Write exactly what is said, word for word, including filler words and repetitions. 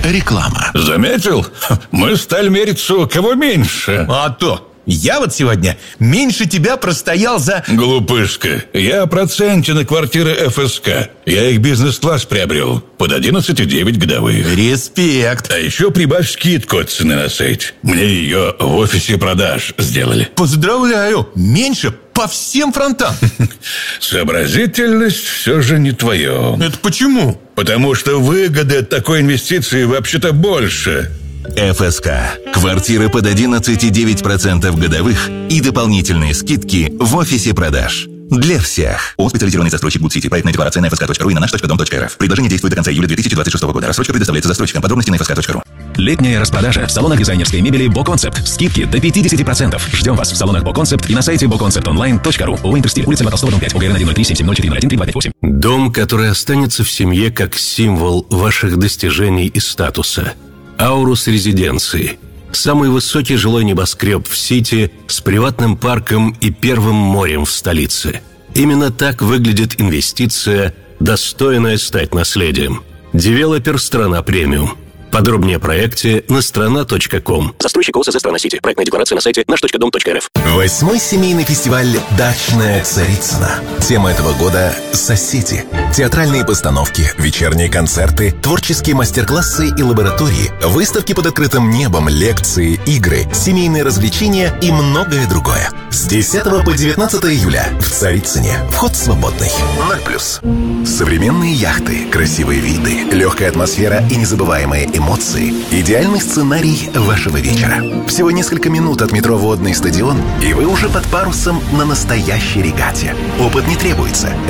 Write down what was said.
Реклама. Заметил? Мы стали мериться, у кого меньше. А то. Я вот сегодня меньше тебя простоял за... Глупышка, я о проценте на квартиры эф эс ка. Я их бизнес-класс приобрел под одиннадцать и девять годовых. Респект. А еще прибавь скидку от цены на сайте. Мне ее в офисе продаж сделали. Поздравляю. Меньше по всем фронтам. Сообразительность все же не твое. Это почему? Потому что выгоды от такой инвестиции вообще-то больше. эф эс ка. Квартиры под одиннадцать и девять десятых процента годовых и дополнительные скидки в офисе продаж. Для всех. ООО «Специализированный застройщик Good City». Проектная декларация на эф эс ка точка ру и на наш точка дом точка эр эф. Предложение действует до конца июля две тысячи двадцать шестого года. Рассрочка предоставляется застройщикам. Подробности на эф эс ка точка ру. Летняя распродажа в салонах дизайнерской мебели Боконцепт. Скидки до пятьдесят процентов. Ждем вас в салонах Боконцепт и на сайте боконцепт онлайн точка ру. ООО «Интерстиль». Улица Льва Толстого, дом пять. ОГРН один ноль три семь семь ноль четыре ноль один три два пять восемь. Дом, который останется в семье как символ ваших достижений и статуса. Аурус резиденции. Самый высокий жилой небоскреб в Сити с приватным парком и первым морем в столице. Именно так выглядит инвестиция, достойная стать наследием. Девелопер «Страна Премиум». Подробнее о проекте на страна точка ком. Застройщик ОСЗ «Страна Сити». Проектная декларация на сайте наш точка дом точка эр эф. Восьмой семейный фестиваль «Дачная Царицына». Тема этого года – соседи. Театральные постановки, вечерние концерты, творческие мастер-классы и лаборатории, выставки под открытым небом, лекции, игры, семейные развлечения и многое другое. С десятого по девятнадцатое июля в Царицыне. Вход свободный. ноль плюс. Современные яхты, красивые виды, легкая атмосфера и незабываемые эмоции – идеальный сценарий вашего вечера. Всего несколько минут от метро «Водный стадион», и вы уже под парусом на настоящей регате. Опыт не требуется.